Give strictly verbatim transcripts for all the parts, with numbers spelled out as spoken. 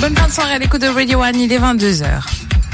Bonne fin de soirée à l'écoute de Radio One, il est vingt-deux heures.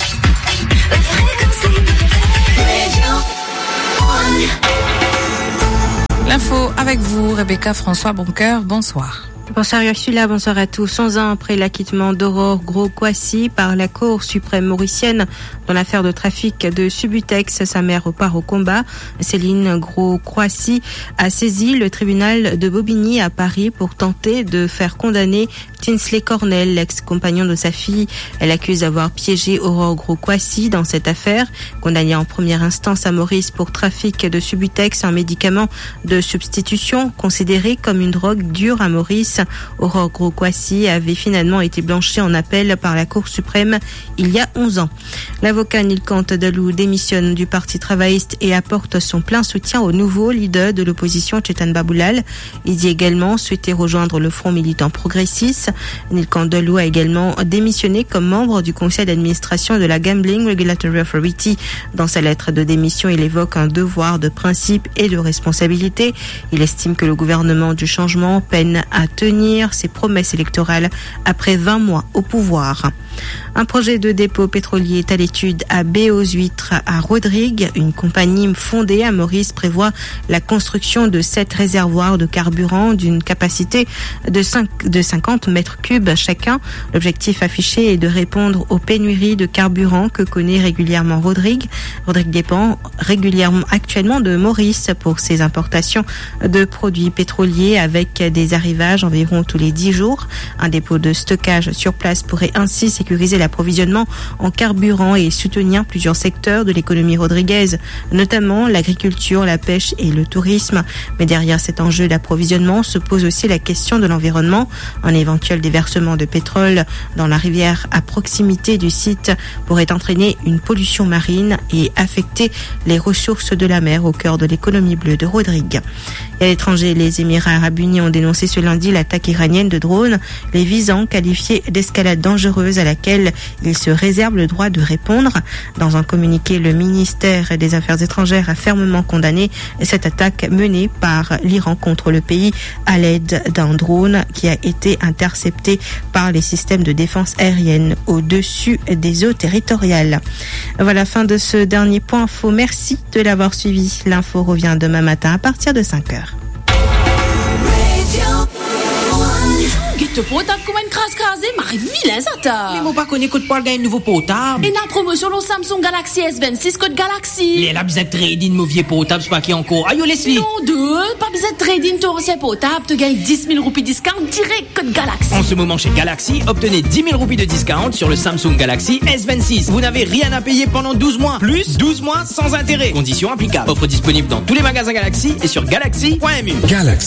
L'info avec vous, Rebecca François Boncoeur, bonsoir. Bonsoir Ursula, bonsoir à tous. cent ans après l'acquittement d'Aurore Gros-Coissy par la Cour suprême mauricienne dans l'affaire de trafic de Subutex, sa mère repart au combat. Céline Gros-Coissy a saisi le tribunal de Bobigny à Paris pour tenter de faire condamner Tinsley Cornell, l'ex-compagnon de sa fille. Elle accuse d'avoir piégé Aurore Gros-Coissy dans cette affaire. Condamnée en première instance à Maurice pour trafic de Subutex, un médicament de substitution considéré comme une drogue dure à Maurice. Aurore Gros-Coissy avait finalement été blanchie en appel par la Cour suprême il y a onze ans. L'avocat Nilkant Dalou démissionne du Parti travailliste et apporte son plein soutien au nouveau leader de l'opposition, Chetan Baboulal. Il dit également souhaiter rejoindre le Front militant progressiste. Nilkant Dalou a également démissionné comme membre du conseil d'administration de la Gambling Regulatory Authority. Dans sa lettre de démission, il évoque un devoir de principe et de responsabilité. Il estime que le gouvernement du changement peine à tenir ses promesses électorales après vingt mois au pouvoir. Un projet de dépôt pétrolier est à l'étude à Baie aux Huîtres à Rodrigue. Une compagnie fondée à Maurice prévoit la construction de sept réservoirs de carburant d'une capacité de, cinq, de cinquante mètres cubes chacun. L'objectif affiché est de répondre aux pénuries de carburant que connaît régulièrement Rodrigue. Rodrigue dépend régulièrement actuellement de Maurice pour ses importations de produits pétroliers avec des arrivages environ tous les dix jours. Un dépôt de stockage sur place pourrait ainsi sécuriser l'approvisionnement en carburant et soutenir plusieurs secteurs de l'économie rodriguaise, notamment l'agriculture, la pêche et le tourisme. Mais derrière cet enjeu d'approvisionnement se pose aussi la question de l'environnement. Un éventuel déversement de pétrole dans la rivière à proximité du site pourrait entraîner une pollution marine et affecter les ressources de la mer au cœur de l'économie bleue de Rodrigue. Et à l'étranger, les Émirats arabes unis ont dénoncé ce lundi l'attaque iranienne de drones, les visant qualifiés d'escalade dangereuse à laquelle ils se réservent le droit de répondre. Dans un communiqué, le ministère des Affaires étrangères a fermement condamné cette attaque menée par l'Iran contre le pays à l'aide d'un drone qui a été intercepté par les systèmes de défense aérienne au-dessus des eaux territoriales. Voilà, fin de ce dernier point info. Merci de l'avoir suivi. L'info revient demain matin à partir de cinq heures. Te potable comme une crasse crasée, mais vilain ça t'a. Mais mon pas connaît code pas gagner nouveau potable. Et la promotion le Samsung Galaxy S vingt-six code Galaxy. Les la bizarre trading mauvais potable, c'est pas qui encore. Aïe, laisse-lui. Non, deux, pas bizarre trading ton ancien potable, te gagne dix mille roupies discount direct code Galaxy. En ce moment chez Galaxy, obtenez dix mille roupies de discount sur le Samsung Galaxy S vingt-six. Vous n'avez rien à payer pendant douze mois. Plus douze mois sans intérêt. Conditions applicables. Offre disponible dans tous les magasins Galaxy et sur galaxy point m u. Galaxy.